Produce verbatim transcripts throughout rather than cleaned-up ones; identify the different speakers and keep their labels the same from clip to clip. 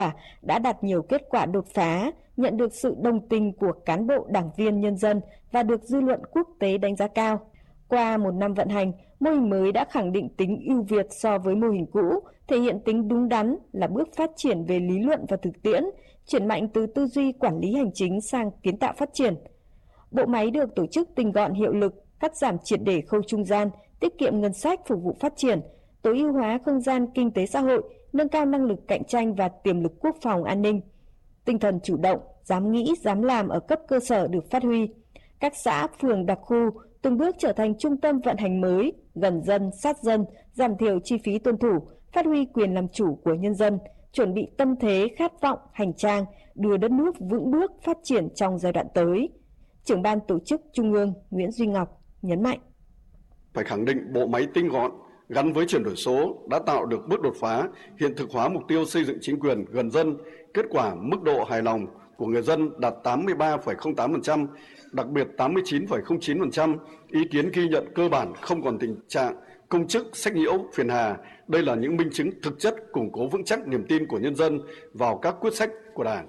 Speaker 1: đã đạt nhiều kết quả đột phá, nhận được sự đồng tình của cán bộ, đảng viên, nhân dân và được dư luận quốc tế đánh giá cao. Qua một năm vận hành, mô hình mới đã khẳng định tính ưu việt so với mô hình cũ, thể hiện tính đúng đắn, là bước phát triển về lý luận và thực tiễn, chuyển mạnh từ tư duy quản lý hành chính sang kiến tạo phát triển. Bộ máy được tổ chức tinh gọn, hiệu lực, cắt giảm triệt để khâu trung gian, tiết kiệm ngân sách phục vụ phát triển, tối ưu hóa không gian kinh tế xã hội, nâng cao năng lực cạnh tranh và tiềm lực quốc phòng an ninh. Tinh thần chủ động, dám nghĩ, dám làm ở cấp cơ sở được phát huy. Các xã, phường, đặc khu từng bước trở thành trung tâm vận hành mới, gần dân, sát dân, giảm thiểu chi phí tuân thủ, phát huy quyền làm chủ của nhân dân, chuẩn bị tâm thế, khát vọng, hành trang, đưa đất nước vững bước phát triển trong giai đoạn tới. Trưởng ban tổ chức Trung ương Nguyễn Duy Ngọc nhấn mạnh.
Speaker 2: Phải khẳng định bộ máy tinh gọn, gắn với chuyển đổi số đã tạo được bước đột phá, hiện thực hóa mục tiêu xây dựng chính quyền gần dân, kết quả mức độ hài lòng của người dân đạt tám mươi ba phẩy không tám phần trăm, đặc biệt tám mươi chín phẩy không chín phần trăm, ý kiến ghi nhận cơ bản không còn tình trạng công chức sách nhiễu phiền hà. Đây là những minh chứng thực chất củng cố vững chắc niềm tin của nhân dân vào các quyết sách của Đảng.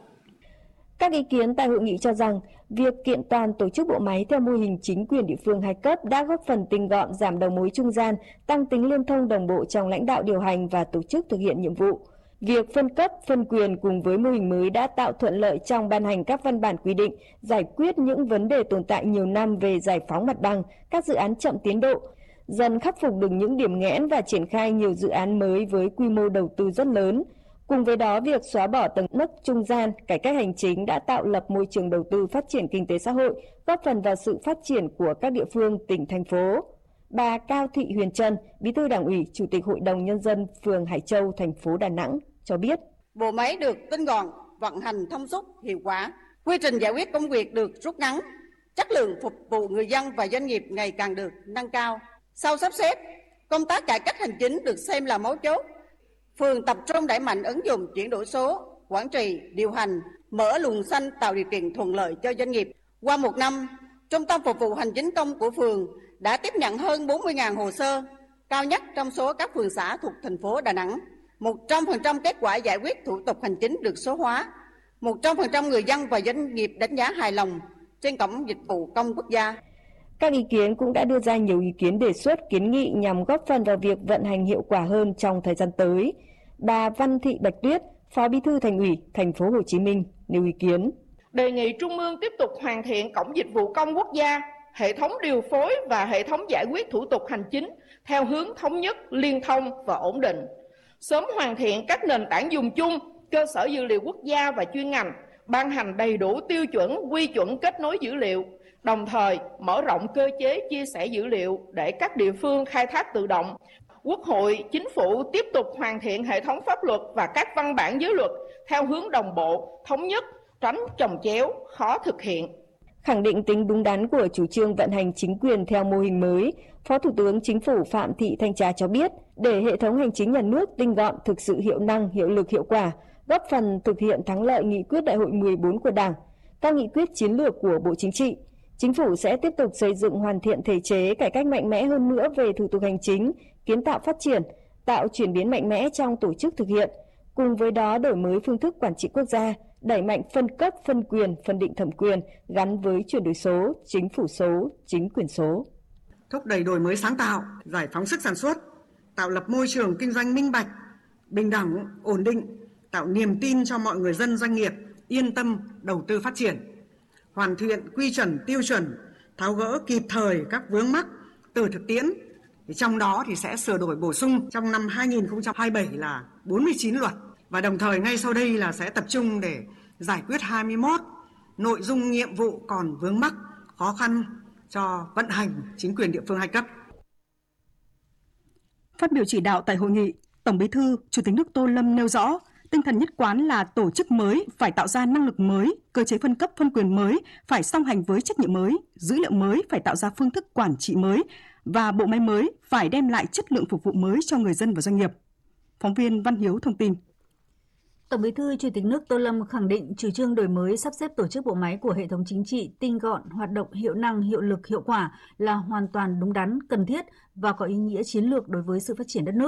Speaker 1: Các ý kiến tại hội nghị cho rằng, việc kiện toàn tổ chức bộ máy theo mô hình chính quyền địa phương hai cấp đã góp phần tinh gọn, giảm đầu mối trung gian, tăng tính liên thông đồng bộ trong lãnh đạo điều hành và tổ chức thực hiện nhiệm vụ. Việc phân cấp, phân quyền cùng với mô hình mới đã tạo thuận lợi trong ban hành các văn bản quy định, giải quyết những vấn đề tồn tại nhiều năm về giải phóng mặt bằng, các dự án chậm tiến độ, dần khắc phục được những điểm nghẽn và triển khai nhiều dự án mới với quy mô đầu tư rất lớn. Cùng với đó, việc xóa bỏ tầng nấc trung gian, cải cách hành chính đã tạo lập môi trường đầu tư phát triển kinh tế xã hội, góp phần vào sự phát triển của các địa phương, tỉnh, thành phố. Bà Cao Thị Huyền Trân, Bí thư Đảng ủy, Chủ tịch Hội đồng Nhân dân phường Hải Châu, thành phố Đà Nẵng cho biết.
Speaker 3: Bộ máy được tinh gọn, vận hành thông suốt, hiệu quả, quy trình giải quyết công việc được rút ngắn, chất lượng phục vụ người dân và doanh nghiệp ngày càng được nâng cao. Sau sắp xếp, công tác cải cách hành chính được xem là mấu chốt. Phường tập trung đẩy mạnh ứng dụng chuyển đổi số, quản trị, điều hành, mở luồng xanh tạo điều kiện thuận lợi cho doanh nghiệp. Qua một năm, Trung tâm Phục vụ Hành chính công của phường đã tiếp nhận hơn bốn mươi nghìn hồ sơ, cao nhất trong số các phường xã thuộc thành phố Đà Nẵng. một trăm phần trăm kết quả giải quyết thủ tục hành chính được số hóa. một trăm phần trăm người dân và doanh nghiệp đánh giá hài lòng trên cổng dịch vụ công quốc gia.
Speaker 1: Các ý kiến cũng đã đưa ra nhiều ý kiến đề xuất, kiến nghị nhằm góp phần vào việc vận hành hiệu quả hơn trong thời gian tới. Bà Văn Thị Bạch Tuyết, Phó Bí thư Thành ủy Thành phố Hồ Chí Minh nêu ý kiến.
Speaker 4: Đề nghị Trung ương tiếp tục hoàn thiện cổng dịch vụ công quốc gia, hệ thống điều phối và hệ thống giải quyết thủ tục hành chính theo hướng thống nhất, liên thông và ổn định. Sớm hoàn thiện các nền tảng dùng chung, cơ sở dữ liệu quốc gia và chuyên ngành, ban hành đầy đủ tiêu chuẩn, quy chuẩn kết nối dữ liệu, đồng thời mở rộng cơ chế chia sẻ dữ liệu để các địa phương khai thác tự động. Quốc hội, Chính phủ tiếp tục hoàn thiện hệ thống pháp luật và các văn bản dưới luật theo hướng đồng bộ, thống nhất, tránh chồng chéo, khó thực hiện.
Speaker 1: Khẳng định tính đúng đắn của chủ trương vận hành chính quyền theo mô hình mới, Phó Thủ tướng Chính phủ Phạm Thị Thanh Trà cho biết, để hệ thống hành chính nhà nước tinh gọn, thực sự hiệu năng, hiệu lực, hiệu quả, góp phần thực hiện thắng lợi nghị quyết Đại hội mười bốn của Đảng, các nghị quyết chiến lược của Bộ Chính trị, Chính phủ sẽ tiếp tục xây dựng hoàn thiện thể chế, cải cách mạnh mẽ hơn nữa về thủ tục hành chính, kiến tạo phát triển, tạo chuyển biến mạnh mẽ trong tổ chức thực hiện. Cùng với đó, đổi mới phương thức quản trị quốc gia, đẩy mạnh phân cấp, phân quyền, phân định thẩm quyền gắn với chuyển đổi số, chính phủ số, chính quyền số.
Speaker 5: Thúc đẩy đổi mới sáng tạo, giải phóng sức sản xuất, tạo lập môi trường kinh doanh minh bạch, bình đẳng, ổn định, tạo niềm tin cho mọi người dân doanh nghiệp yên tâm đầu tư phát triển. Hoàn thiện quy chuẩn tiêu chuẩn, tháo gỡ kịp thời các vướng mắc từ thực tiễn. Trong đó thì sẽ sửa đổi bổ sung trong năm hai nghìn không trăm hai mươi bảy là bốn mươi chín luật, và đồng thời ngay sau đây là sẽ tập trung để giải quyết hai mươi mốt nội dung nhiệm vụ còn vướng mắc, khó khăn cho vận hành chính quyền địa phương hai cấp.
Speaker 6: Phát biểu chỉ đạo tại hội nghị, Tổng Bí thư, Chủ tịch nước Tô Lâm nêu rõ, tinh thần nhất quán là tổ chức mới phải tạo ra năng lực mới, cơ chế phân cấp phân quyền mới phải song hành với trách nhiệm mới, dữ liệu mới phải tạo ra phương thức quản trị mới và bộ máy mới phải đem lại chất lượng phục vụ mới cho người dân và doanh nghiệp. Phóng viên Văn Hiếu thông tin.
Speaker 7: Tổng Bí thư Chủ tịch nước Tô Lâm khẳng định chủ trương đổi mới sắp xếp tổ chức bộ máy của hệ thống chính trị tinh gọn, hoạt động hiệu năng, hiệu lực, hiệu quả là hoàn toàn đúng đắn, cần thiết và có ý nghĩa chiến lược đối với sự phát triển đất nước.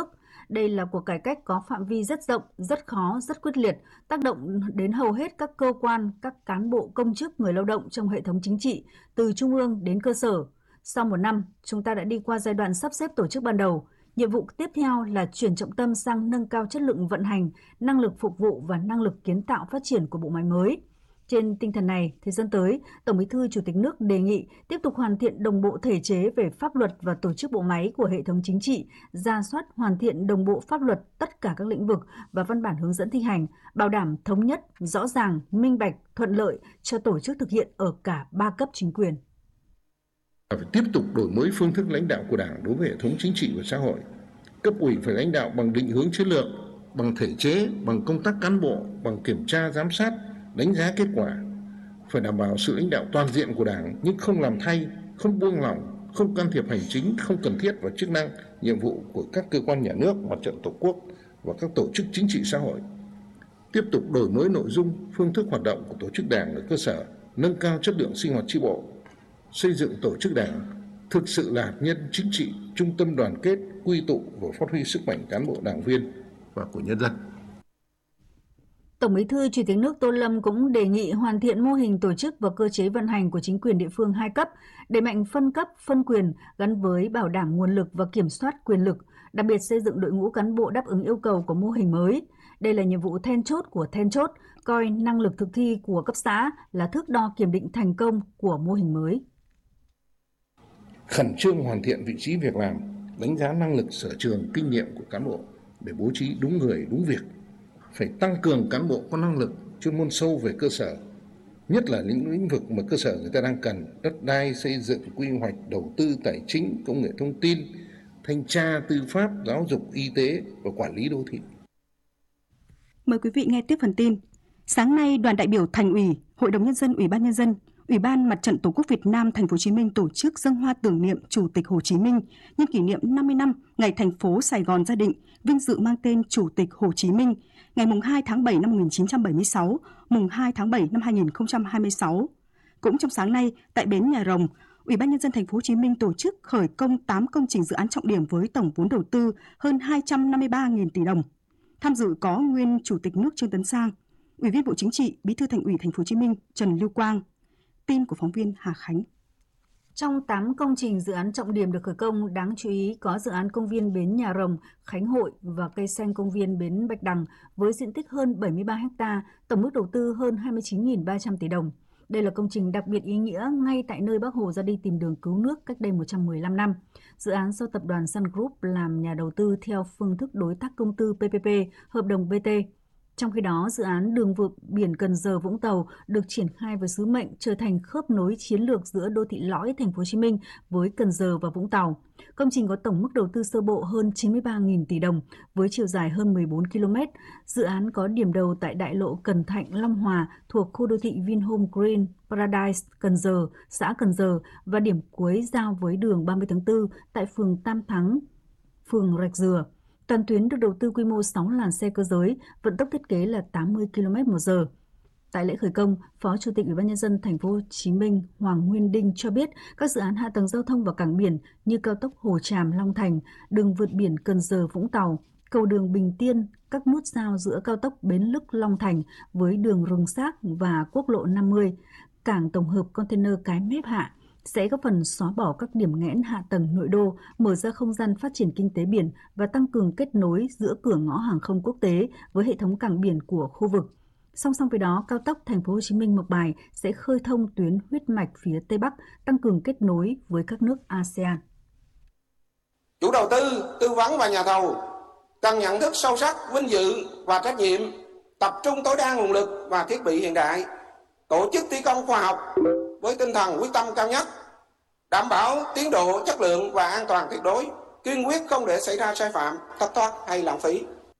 Speaker 7: Đây là cuộc cải cách có phạm vi rất rộng, rất khó, rất quyết liệt, tác động đến hầu hết các cơ quan, các cán bộ công chức, người lao động trong hệ thống chính trị, từ trung ương đến cơ sở. Sau một năm, chúng ta đã đi qua giai đoạn sắp xếp tổ chức ban đầu. Nhiệm vụ tiếp theo là chuyển trọng tâm sang nâng cao chất lượng vận hành, năng lực phục vụ và năng lực kiến tạo phát triển của bộ máy mới. Trên tinh thần này, thời gian tới, Tổng Bí thư Chủ tịch nước đề nghị tiếp tục hoàn thiện đồng bộ thể chế về pháp luật và tổ chức bộ máy của hệ thống chính trị, rà soát hoàn thiện đồng bộ pháp luật tất cả các lĩnh vực và văn bản hướng dẫn thi hành, bảo đảm thống nhất, rõ ràng, minh bạch, thuận lợi cho tổ chức thực hiện ở cả ba cấp chính quyền.
Speaker 8: Phải tiếp tục đổi mới phương thức lãnh đạo của Đảng đối với hệ thống chính trị và xã hội. Cấp ủy phải lãnh đạo bằng định hướng chiến lược, bằng thể chế, bằng công tác cán bộ, bằng kiểm tra giám sát, đánh giá kết quả. Phải đảm bảo sự lãnh đạo toàn diện của Đảng nhưng không làm thay, không buông lỏng, không can thiệp hành chính không cần thiết vào chức năng, nhiệm vụ của các cơ quan nhà nước, mặt trận tổ quốc và các tổ chức chính trị xã hội. Tiếp tục đổi mới nội dung, phương thức hoạt động của tổ chức Đảng ở cơ sở, nâng cao chất lượng sinh hoạt chi bộ, xây dựng tổ chức Đảng thực sự là hạt nhân chính trị, trung tâm đoàn kết, quy tụ và phát huy sức mạnh cán bộ đảng viên và của nhân dân.
Speaker 7: Tổng Bí thư Chủ tịch nước Tô Lâm cũng đề nghị hoàn thiện mô hình tổ chức và cơ chế vận hành của chính quyền địa phương hai cấp, đẩy mạnh phân cấp, phân quyền gắn với bảo đảm nguồn lực và kiểm soát quyền lực, đặc biệt xây dựng đội ngũ cán bộ đáp ứng yêu cầu của mô hình mới. Đây là nhiệm vụ then chốt của then chốt, coi năng lực thực thi của cấp xã là thước đo kiểm định thành công của mô hình mới.
Speaker 8: Khẩn trương hoàn thiện vị trí việc làm, đánh giá năng lực, sở trường, kinh nghiệm của cán bộ để bố trí đúng người, đúng việc. Phải tăng cường cán bộ có năng lực, chuyên môn sâu về cơ sở, nhất là những lĩnh vực mà cơ sở người ta đang cần: đất đai, xây dựng, quy hoạch, đầu tư, tài chính, công nghệ thông tin, thanh tra, tư pháp, giáo dục, y tế và quản lý đô thị.
Speaker 6: Mời quý vị nghe tiếp phần tin. Sáng nay, đoàn đại biểu Thành ủy, Hội đồng nhân dân, Ủy ban nhân dân, Ủy ban Mặt trận Tổ quốc Việt Nam Thành phố Hồ Chí Minh tổ chức dâng hoa tưởng niệm Chủ tịch Hồ Chí Minh nhân kỷ niệm năm mươi năm ngày thành phố Sài Gòn ra định, vinh dự mang tên Chủ tịch Hồ Chí Minh, ngày hai tháng bảy năm một nghìn chín trăm bảy mươi sáu, mùng hai tháng bảy năm hai nghìn không trăm hai mươi sáu. Cũng trong sáng nay, tại bến Nhà Rồng, Ủy ban nhân dân Thành phố Hồ Chí Minh tổ chức khởi công tám công trình dự án trọng điểm với tổng vốn đầu tư hơn hai trăm năm mươi ba nghìn tỷ đồng. Tham dự có nguyên Chủ tịch nước Trương Tấn Sang, Ủy viên Bộ Chính trị, Bí thư Thành ủy Thành phố Hồ Chí Minh Trần Lưu Quang. Tin của phóng viên Hà Khánh.
Speaker 7: Trong tám công trình dự án trọng điểm được khởi công, đáng chú ý có dự án công viên bến Nhà Rồng, Khánh Hội và cây xanh công viên bến Bạch Đằng với diện tích hơn bảy mươi ba héc ta, tổng mức đầu tư hơn hai mươi chín nghìn ba trăm tỷ đồng. Đây là công trình đặc biệt ý nghĩa ngay tại nơi Bác Hồ ra đi tìm đường cứu nước cách đây một trăm mười lăm năm. Dự án do tập đoàn Sun Group làm nhà đầu tư theo phương thức đối tác công tư pê pê pê, hợp đồng bê tê. Trong khi đó, dự án đường vượt biển Cần Giờ - Vũng Tàu được triển khai với sứ mệnh trở thành khớp nối chiến lược giữa đô thị lõi Thành phố Hồ Chí Minh với Cần Giờ và Vũng Tàu. Công trình có tổng mức đầu tư sơ bộ hơn chín mươi ba nghìn tỷ đồng với chiều dài hơn mười bốn ki lô mét. Dự án có điểm đầu tại đại lộ Cần Thạnh - Long Hòa thuộc khu đô thị Vinhome Green Paradise Cần Giờ, xã Cần Giờ và điểm cuối giao với đường ba mươi tháng tư tại phường Tam Thắng, phường Rạch Dừa. Toàn tuyến được đầu tư quy mô sáu làn xe cơ giới, vận tốc thiết kế là tám mươi ki lô mét một giờ. Tại lễ khởi công, Phó Chủ tịch Ủy ban nhân dân Thành phố Hồ Chí Minh Hoàng Nguyên Đinh cho biết các dự án hạ tầng giao thông và cảng biển như cao tốc Hồ Tràm - Long Thành, đường vượt biển Cần Giờ - Vũng Tàu, cầu đường Bình Tiên, các nút giao giữa cao tốc Bến Lức - Long Thành với đường Rừng Xác và quốc lộ năm mươi, cảng tổng hợp container Cái Mép Hạ sẽ góp phần xóa bỏ các điểm nghẽn hạ tầng nội đô, mở ra không gian phát triển kinh tế biển và tăng cường kết nối giữa cửa ngõ hàng không quốc tế với hệ thống cảng biển của khu vực. Song song với đó, cao tốc Thành phố Hồ Chí Minh - Mộc Bài sẽ khơi thông tuyến huyết mạch phía Tây Bắc, tăng cường kết nối với các nước a sê an.
Speaker 9: Chủ đầu tư, tư vấn và nhà thầu cần nhận thức sâu sắc vinh dự và trách nhiệm, tập trung tối đa nguồn lực và thiết bị hiện đại, tổ chức thi công khoa học với tinh thần quyết tâm cao nhất, đảm bảo tiến độ, chất lượng và an toàn tuyệt đối, kiên quyết không để xảy ra sai phạm, thất thoát hay lãng phí.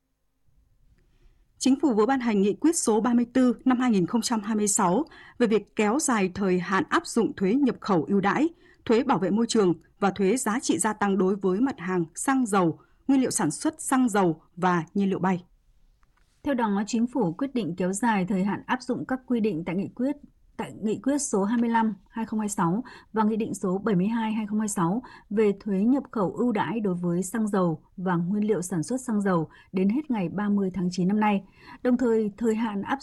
Speaker 6: Chính phủ vừa ban hành nghị quyết số ba mươi tư năm hai nghìn không trăm hai mươi sáu về việc kéo dài thời hạn áp dụng thuế nhập khẩu ưu đãi, thuế bảo vệ môi trường và thuế giá trị gia tăng đối với mặt hàng xăng dầu, nguyên liệu sản xuất xăng dầu và nhiên liệu bay.
Speaker 7: Theo đó, Chính phủ quyết định kéo dài thời hạn áp dụng các quy định tại nghị quyết tại Nghị quyết số hai mươi lăm trên hai nghìn không trăm hai mươi sáu và Nghị định số bảy mươi hai trên hai nghìn không trăm hai mươi sáu về thuế nhập khẩu ưu đãi đối với xăng dầu và nguyên liệu sản xuất xăng dầu đến hết ngày ba mươi tháng chín năm nay. Đồng thời, thời hạn áp